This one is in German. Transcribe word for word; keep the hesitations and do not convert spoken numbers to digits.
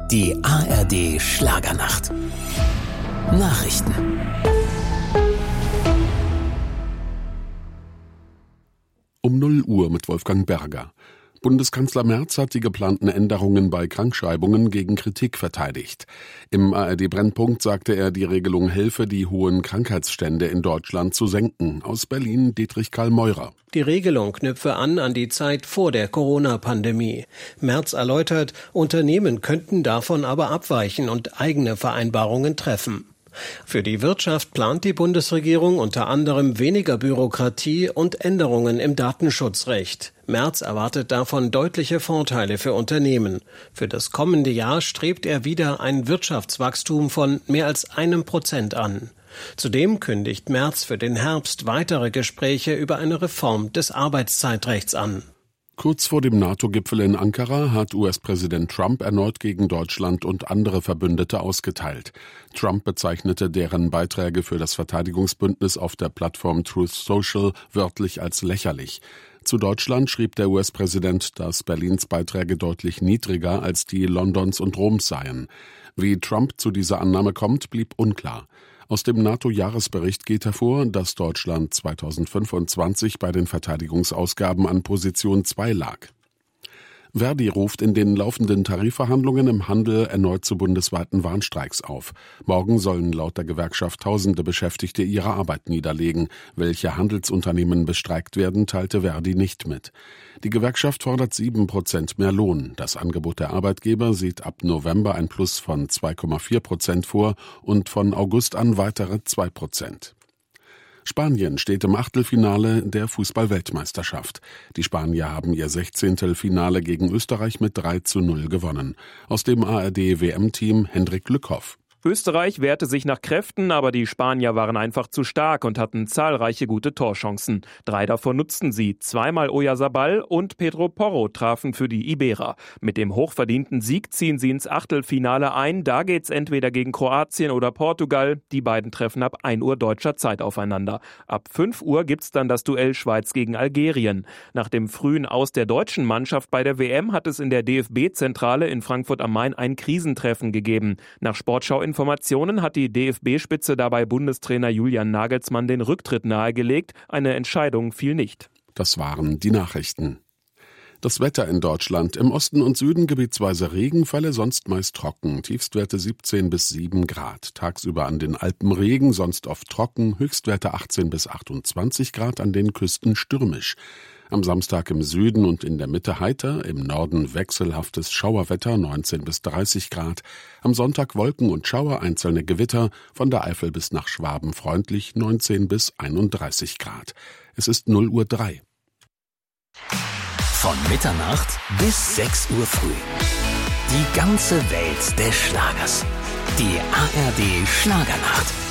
Die A R D Schlagernacht. Nachrichten. Um null Uhr mit Wolfgang Berger. Bundeskanzler Merz hat die geplanten Änderungen bei Krankschreibungen gegen Kritik verteidigt. Im A R D-Brennpunkt sagte er, die Regelung helfe, die hohen Krankheitsstände in Deutschland zu senken. Aus Berlin Dietrich Karl Meurer. Die Regelung knüpfe an an die Zeit vor der Corona-Pandemie. Merz erläutert, Unternehmen könnten davon aber abweichen und eigene Vereinbarungen treffen. Für die Wirtschaft plant die Bundesregierung unter anderem weniger Bürokratie und Änderungen im Datenschutzrecht. Merz erwartet davon deutliche Vorteile für Unternehmen. Für das kommende Jahr strebt er wieder ein Wirtschaftswachstum von mehr als einem Prozent an. Zudem kündigt Merz für den Herbst weitere Gespräche über eine Reform des Arbeitszeitrechts an. Kurz vor dem NATO-Gipfel in Ankara hat U S-Präsident Trump erneut gegen Deutschland und andere Verbündete ausgeteilt. Trump bezeichnete deren Beiträge für das Verteidigungsbündnis auf der Plattform Truth Social wörtlich als lächerlich. Zu Deutschland schrieb der U S-Präsident, dass Berlins Beiträge deutlich niedriger als die Londons und Roms seien. Wie Trump zu dieser Annahme kommt, blieb unklar. Aus dem NATO-Jahresbericht geht hervor, dass Deutschland zweitausendfünfundzwanzig bei den Verteidigungsausgaben an Position zwei lag. Verdi ruft in den laufenden Tarifverhandlungen im Handel erneut zu bundesweiten Warnstreiks auf. Morgen sollen laut der Gewerkschaft tausende Beschäftigte ihre Arbeit niederlegen. Welche Handelsunternehmen bestreikt werden, teilte Verdi nicht mit. Die Gewerkschaft fordert sieben Prozent mehr Lohn. Das Angebot der Arbeitgeber sieht ab November ein Plus von zwei Komma vier Prozent vor und von August an weitere zwei Prozent. Spanien steht im Achtelfinale der Fußball-Weltmeisterschaft. Die Spanier haben ihr Sechzehntelfinale gegen Österreich mit drei zu null gewonnen. Aus dem A R D-W M-Team Hendrik Lückhoff. Österreich wehrte sich nach Kräften, aber die Spanier waren einfach zu stark und hatten zahlreiche gute Torchancen. Drei davon nutzten sie. Zweimal Oyarzabal und Pedro Porro trafen für die Iberer. Mit dem hochverdienten Sieg ziehen sie ins Achtelfinale ein. Da geht's entweder gegen Kroatien oder Portugal. Die beiden treffen ab ein Uhr deutscher Zeit aufeinander. Ab fünf Uhr gibt's dann das Duell Schweiz gegen Algerien. Nach dem frühen Aus der deutschen Mannschaft bei der W M hat es in der D F B-Zentrale in Frankfurt am Main ein Krisentreffen gegeben. Nach Sportschau Informationen hat die D F B-Spitze dabei Bundestrainer Julian Nagelsmann den Rücktritt nahegelegt. Eine Entscheidung fiel nicht. Das waren die Nachrichten. Das Wetter in Deutschland: Im Osten und Süden gebietsweise Regenfälle, sonst meist trocken. Tiefstwerte siebzehn bis sieben Grad. Tagsüber an den Alpen Regen, sonst oft trocken. Höchstwerte achtzehn bis achtundzwanzig Grad, an den Küsten stürmisch. Am Samstag im Süden und in der Mitte heiter, im Norden wechselhaftes Schauerwetter, neunzehn bis dreißig Grad. Am Sonntag Wolken und Schauer, einzelne Gewitter, von der Eifel bis nach Schwaben freundlich, neunzehn bis einunddreißig Grad. Es ist null Uhr drei. Von Mitternacht bis sechs Uhr früh. Die ganze Welt des Schlagers. Die A R D Schlagernacht.